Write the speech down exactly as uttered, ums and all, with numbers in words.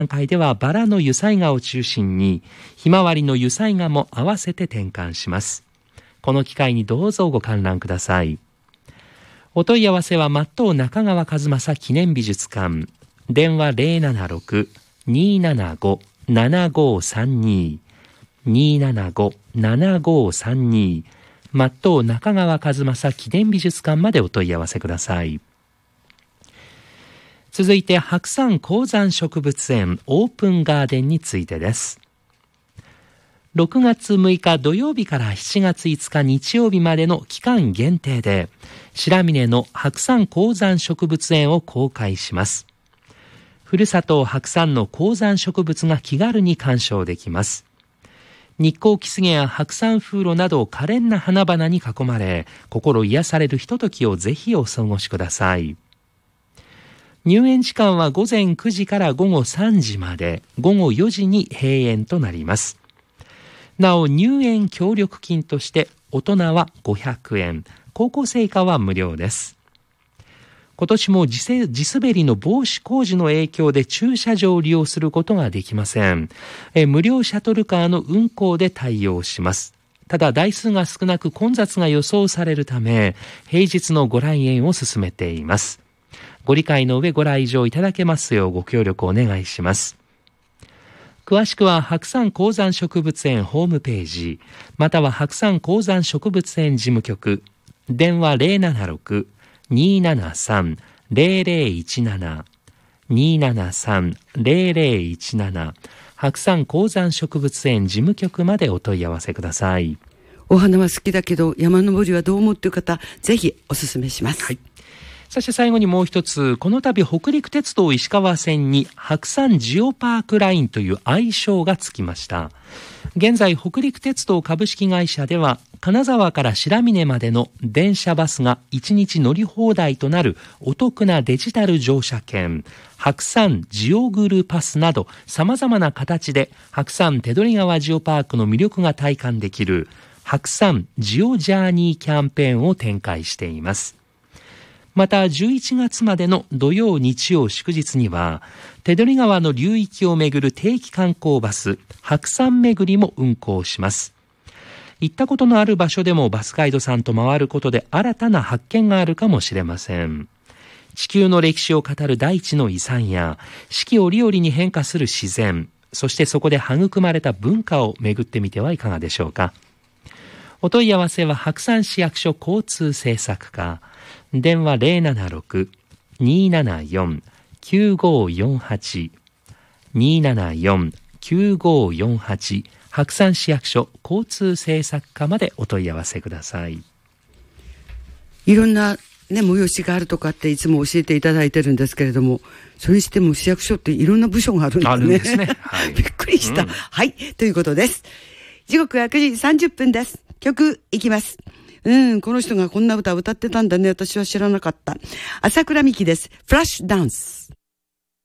段階ではバラの油彩画を中心にひまわりの油彩画も合わせて転換します。この機会にどうぞご観覧ください。お問い合わせはマット中川和正記念美術館、電話 ゼロななろく にーななご ななごさんに にーななご ななごさんに、マット中川和正記念美術館までお問い合わせください。続いて白山高山植物園オープンガーデンについてです。ろくがつむいか土曜日からしちがついつか日曜日までの期間限定で白峰の白山高山植物園を公開します。ふるさと白山の高山植物が気軽に鑑賞できます。日光キスゲや白山風呂など可憐な花々に囲まれ、心癒されるひとときをぜひお過ごしください。入園時間はごぜんくじからごごさんじまで、ごごよじに閉園となります。なお入園協力金として大人はごひゃくえん、高校生以下は無料です。今年も地滑りの防止工事の影響で駐車場を利用することができません。え無料シャトルカーの運行で対応します。ただ台数が少なく混雑が予想されるため、平日のご来園を進めています。ご理解の上ご来場いただけますようご協力お願いします。詳しくは白山高山植物園ホームページ、または白山高山植物園事務局、電話 ゼロななろく にーななさん ゼロゼロいちなな にーななさん ゼロゼロいちなな 白山高山植物園事務局までお問い合わせください。 お花は好きだけど山登りはどう思っている方、ぜひお勧めします。 はい。そして最後にもう一つ、この度北陸鉄道石川線に白山ジオパークラインという愛称がつきました。現在北陸鉄道株式会社では金沢から白峰までの電車バスがいちにち乗り放題となるお得なデジタル乗車券、白山ジオグルパスなど様々な形で白山手取川ジオパークの魅力が体感できる白山ジオジャーニーキャンペーンを展開しています。またじゅういちがつまでの土曜日曜祝日には手取川の流域をめぐる定期観光バス白山めぐりも運行します。行ったことのある場所でもバスガイドさんと回ることで新たな発見があるかもしれません。地球の歴史を語る大地の遺産や四季折々に変化する自然、そしてそこで育まれた文化を巡ってみてはいかがでしょうか。お問い合わせは白山市役所交通政策課、電話 ゼロななろく にーななよん きゅうごよんはち にーななよん きゅうごよんはち 白山市役所交通政策課までお問い合わせください。 いろんなね、催しがあるとかっていつも教えていただいてるんですけれども、それにしても市役所っていろんな部署があるんですね。 あるんですね。はい、 びっくりした、うん。はい、ということです。時刻はくじさんじゅっぷんです。曲いきます。うん、この人がこんな歌を歌ってたんだね。私は知らなかった。朝倉美希です。フラッシュダンス。